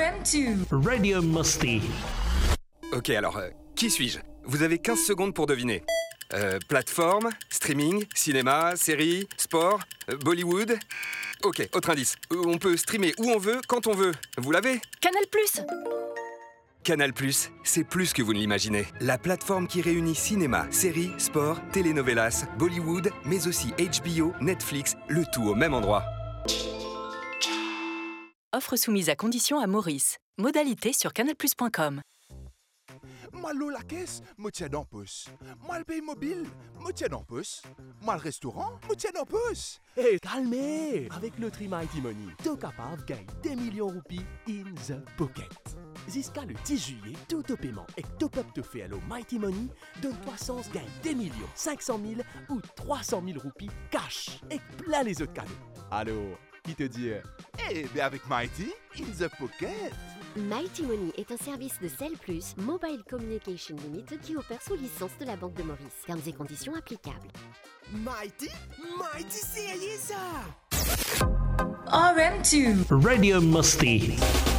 RM2 Radio Musty. Ok, alors, qui suis-je? Vous avez 15 secondes pour deviner. Plateforme, streaming, cinéma, série, sport, Bollywood. Ok, autre indice. On peut streamer où on veut, quand on veut. Vous l'avez? Canal+. Canal+, c'est plus que vous ne l'imaginez. La plateforme qui réunit cinéma, séries, sport, telenovelas, Bollywood, mais aussi HBO, Netflix, le tout au même endroit. Offre soumise à condition à Maurice. Modalité sur canalplus.com. Moi, l'eau la caisse, me tiens dans pouce. Moi, le pays mobile, me tiens dans pouce. Moi, le restaurant, me tiens dans pouce. Hé, calmez! Avec Loterie Mighty Money, t'es capable de gagner des millions de roupies in the pocket. Jusqu'à le 10 juillet, tout au paiement et top-up te fait à l'eau Mighty Money donne toi sens gagne des millions, 500 000 ou 300 000 roupies cash et plein les autres cadeaux. Alors, qui te dit? Eh bien, avec Mighty, in the pocket. Mighty Money est un service de Cell Plus Mobile Communication Limited qui opère sous licence de la Banque de Maurice. Termes et conditions applicables. Mighty, c'est ça! RM2 Radio Musty.